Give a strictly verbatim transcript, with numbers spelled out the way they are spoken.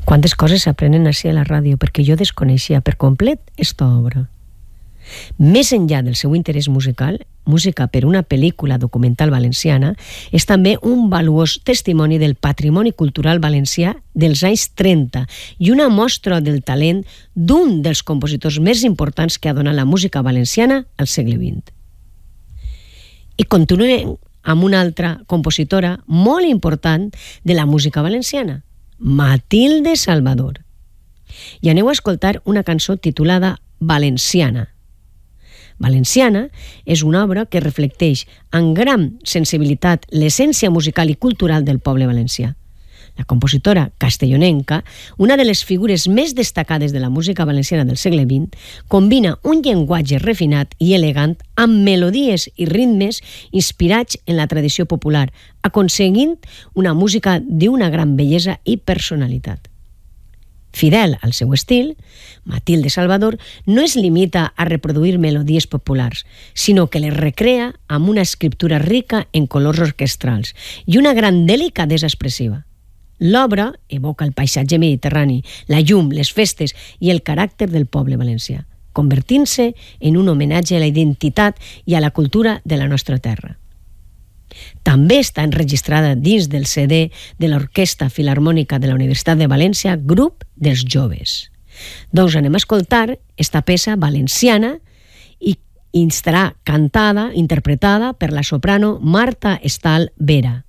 Quantes coses s'aprenen així a la ràdio, perquè jo desconeixia per complet esta obra. Més enllà del seu interès musical, música per una pel·lícula documental valenciana, és també un valuós testimoni del patrimoni cultural valencià dels anys trenta i una mostra del talent d'un dels compositors més importants que ha donat la música valenciana al segle vint. I continuem amb una altra compositora molt important de la música valenciana, Matilde Salvador. I aneu a escoltar una cançó titulada Valenciana. Valenciana és una obra que reflecteix amb gran sensibilitat l'essència musical i cultural del poble valencià. La compositora castellonenca, una de les figures més destacades de la música valenciana del segle vint, combina un llenguatge refinat i elegant amb melodies i ritmes inspirats en la tradició popular, aconseguint una música d'una gran bellesa i personalitat. Fidel al seu estil, Matilde Salvador no es limita a reproduir melodies populars, sinó que les recrea amb una escriptura rica en colors orquestrals i una gran delicadesa expressiva. L'obra evoca el paisatge mediterrani, la llum, les festes i el caràcter del poble valencià, convertint-se en un homenatge a la identitat i a la cultura de la nostra terra. També està enregistrada dins del C D de l'Orquestra Filharmònica de la Universitat de València, Grup dels Joves. Doncs anem a escoltar esta peça valenciana i estarà cantada, interpretada per la soprano Marta Estal Vera.